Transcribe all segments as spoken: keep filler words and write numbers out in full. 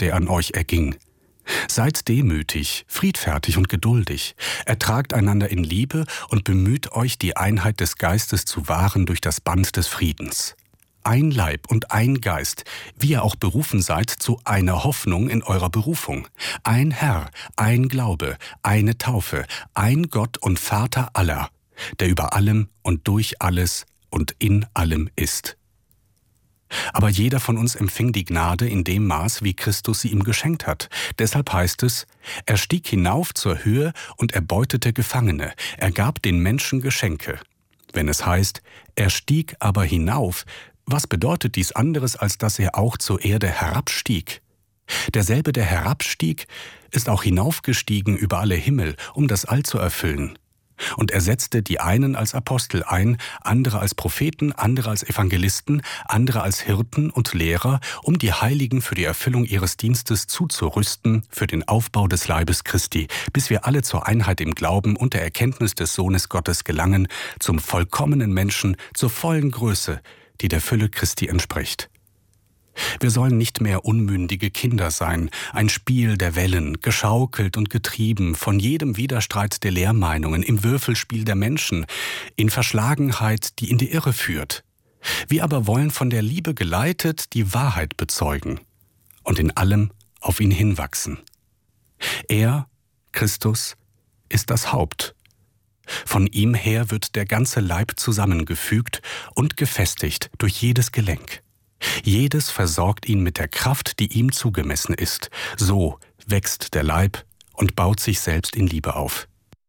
der an euch erging. Seid demütig, friedfertig und geduldig, ertragt einander in Liebe und bemüht euch, die Einheit des Geistes zu wahren durch das Band des Friedens. Ein Leib und ein Geist, wie ihr auch berufen seid zu einer Hoffnung in eurer Berufung. Ein Herr, ein Glaube, eine Taufe, ein Gott und Vater aller, der über allem und durch alles und in allem ist. Aber jeder von uns empfing die Gnade in dem Maß, wie Christus sie ihm geschenkt hat. Deshalb heißt es, er stieg hinauf zur Höhe und erbeutete Gefangene, er gab den Menschen Geschenke. Wenn es heißt, er stieg aber hinauf, was bedeutet dies anderes, als dass er auch zur Erde herabstieg? Derselbe, der herabstieg, ist auch hinaufgestiegen über alle Himmel, um das All zu erfüllen. Und er setzte die einen als Apostel ein, andere als Propheten, andere als Evangelisten, andere als Hirten und Lehrer, um die Heiligen für die Erfüllung ihres Dienstes zuzurüsten, für den Aufbau des Leibes Christi, bis wir alle zur Einheit im Glauben und der Erkenntnis des Sohnes Gottes gelangen, zum vollkommenen Menschen, zur vollen Größe, die der Fülle Christi entspricht. Wir sollen nicht mehr unmündige Kinder sein, ein Spiel der Wellen, geschaukelt und getrieben von jedem Widerstreit der Lehrmeinungen, im Würfelspiel der Menschen, in Verschlagenheit, die in die Irre führt. Wir aber wollen von der Liebe geleitet die Wahrheit bezeugen und in allem auf ihn hinwachsen. Er, Christus, ist das Haupt. Von ihm her wird der ganze Leib zusammengefügt und gefestigt durch jedes Gelenk. Jedes versorgt ihn mit der Kraft, die ihm zugemessen ist. So wächst der Leib und baut sich selbst in Liebe auf.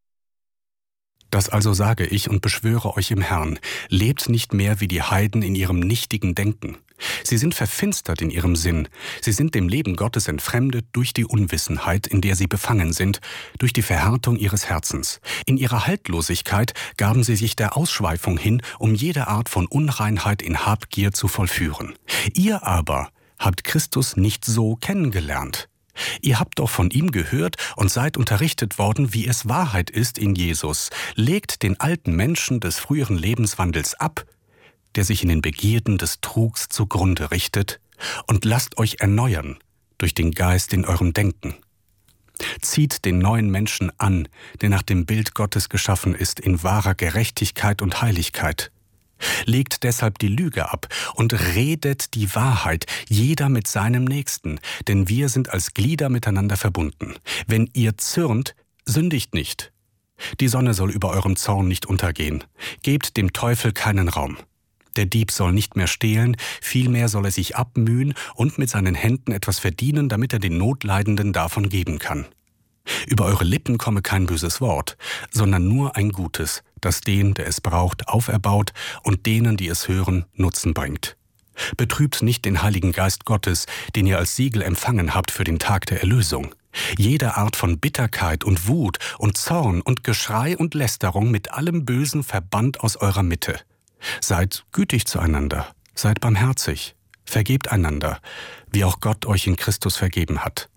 Das also sage ich und beschwöre euch im Herrn, lebt nicht mehr wie die Heiden in ihrem nichtigen Denken. Sie sind verfinstert in ihrem Sinn, sie sind dem Leben Gottes entfremdet durch die Unwissenheit, in der sie befangen sind, durch die Verhärtung ihres Herzens. In ihrer Haltlosigkeit gaben sie sich der Ausschweifung hin, um jede Art von Unreinheit in Habgier zu vollführen. Ihr aber habt Christus nicht so kennengelernt. Ihr habt doch von ihm gehört und seid unterrichtet worden, wie es Wahrheit ist in Jesus. Legt den alten Menschen des früheren Lebenswandels ab, der sich in den Begierden des Trugs zugrunde richtet, und lasst euch erneuern durch den Geist in eurem Denken. Zieht den neuen Menschen an, der nach dem Bild Gottes geschaffen ist, in wahrer Gerechtigkeit und Heiligkeit. Legt deshalb die Lüge ab und redet die Wahrheit, jeder mit seinem Nächsten, denn wir sind als Glieder miteinander verbunden. Wenn ihr zürnt, sündigt nicht. Die Sonne soll über eurem Zorn nicht untergehen. Gebt dem Teufel keinen Raum. Der Dieb soll nicht mehr stehlen, vielmehr soll er sich abmühen und mit seinen Händen etwas verdienen, damit er den Notleidenden davon geben kann. Über eure Lippen komme kein böses Wort, sondern nur ein Gutes, das den, der es braucht, auferbaut und denen, die es hören, Nutzen bringt. Betrübt nicht den Heiligen Geist Gottes, den ihr als Siegel empfangen habt für den Tag der Erlösung. Jede Art von Bitterkeit und Wut und Zorn und Geschrei und Lästerung mit allem Bösen verbannt aus eurer Mitte. Seid gütig zueinander, seid barmherzig, vergebt einander, wie auch Gott euch in Christus vergeben hat.